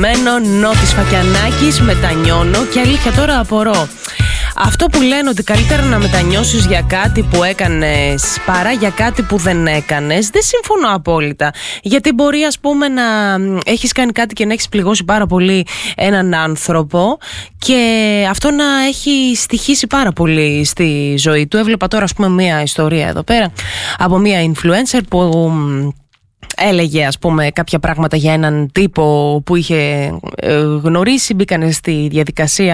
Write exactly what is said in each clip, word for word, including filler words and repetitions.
αγαπημένο Νότης Φακιανάκης, μετανιώνω. Και αλήθεια, τώρα απορώ. Αυτό που λένε ότι καλύτερα να μετανιώσεις για κάτι που έκανες παρά για κάτι που δεν έκανες, δεν συμφωνώ απόλυτα. Γιατί μπορεί, ας πούμε, να έχεις κάνει κάτι και να έχεις πληγώσει πάρα πολύ έναν άνθρωπο και αυτό να έχει στοιχήσει πάρα πολύ στη ζωή του. Έβλεπα τώρα, ας πούμε, μία ιστορία εδώ πέρα από μία influencer που έλεγε, ας πούμε, κάποια πράγματα για έναν τύπο που είχε γνωρίσει. Μπήκανε στη διαδικασία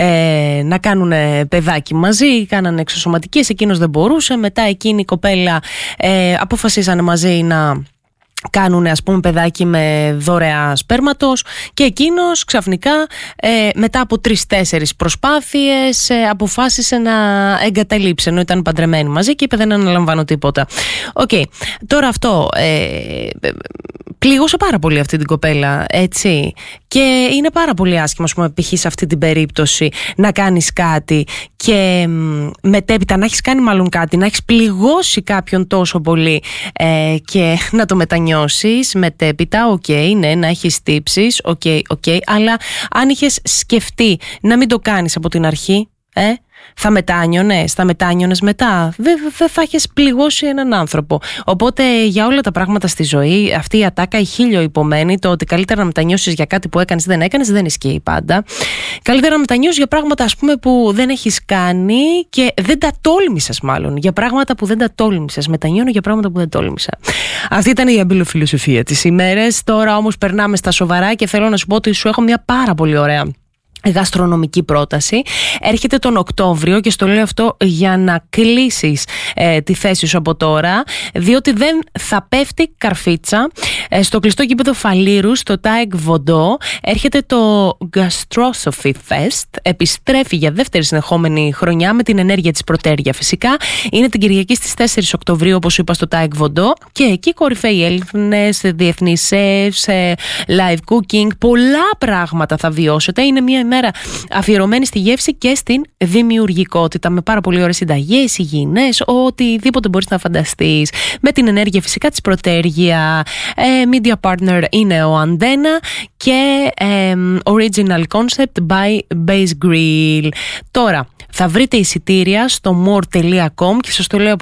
ε, να κάνουν παιδάκι μαζί, κάνανε εξωσωματικές, εκείνος δεν μπορούσε. Μετά εκείνη η κοπέλα ε, αποφασίσανε μαζί να κάνουν, ας πούμε, παιδάκι με δωρεά σπέρματος και εκείνος ξαφνικά ε, μετά από τρεις-τέσσερις προσπάθειες ε, αποφάσισε να εγκαταλείψει, ενώ ήταν παντρεμένοι μαζί και είπε δεν αναλαμβάνω τίποτα. Οκ, okay. Τώρα αυτό ε, πλήγωσε πάρα πολύ αυτή την κοπέλα, έτσι, και είναι πάρα πολύ άσχημο, ας πούμε, π.χ. σε αυτή την περίπτωση να κάνεις κάτι και μετέπειτα να έχεις κάνει μάλλον κάτι, να έχεις πληγώσει κάποιον τόσο πολύ ε, και να το μετανιώσεις μετέπειτα. Οκ, okay, ναι, να έχεις τύψεις, οκ, okay, okay, αλλά αν είχες σκεφτεί να μην το κάνεις από την αρχή, ε, θα μετάνιωνες, θα μετάνιωνες μετά. Δεν δε θα έχεις πληγώσει έναν άνθρωπο. Οπότε για όλα τα πράγματα στη ζωή, αυτή η ατάκα, η χίλιο υπομένει, το ότι καλύτερα να μετανιώσεις για κάτι που έκανες ή δεν έκανες, δεν ισχύει πάντα. Καλύτερα να μετανιώσεις για πράγματα, ας πούμε, που δεν έχεις κάνει και δεν τα τόλμησες, μάλλον. Για πράγματα που δεν τα τόλμησες. Μετανιώνω για πράγματα που δεν τόλμησα. Αυτή ήταν η αμπελοφιλοσοφία της ημέρας. Τώρα όμως περνάμε στα σοβαρά και θέλω να σου πω ότι σου έχω μια πάρα πολύ ωραία γαστρονομική πρόταση. Έρχεται τον Οκτώβριο και στο λέω αυτό για να κλείσεις ε, τη θέση σου από τώρα, διότι δεν θα πέφτει καρφίτσα. Ε, στο κλειστό γήπεδο Φαλήρου, στο Τάεκ Βοντό, έρχεται το Gastrosophy Fest. Επιστρέφει για δεύτερη συνεχόμενη χρονιά με την ενέργεια της Πρωτέρια. Φυσικά είναι την Κυριακή στις τέσσερις Οκτωβρίου, όπως σου είπα, στο Τάεκ Βοντό, και εκεί κορυφαίοι Έλληνες, διεθνείς σεφς, live cooking, πολλά πράγματα θα βιώσετε. Είναι μια μέρα αφιερωμένη στη γεύση και στην δημιουργικότητα, με πάρα πολύ ωραίες συνταγές, υγιεινές, οτιδήποτε μπορείς να φανταστείς, με την ενέργεια φυσικά της Πρωτέργεια. ε, Media partner είναι ο Αντένα και ε, original concept by Base Grill. Τώρα θα βρείτε εισιτήρια στο more τελεία com και σας το λέω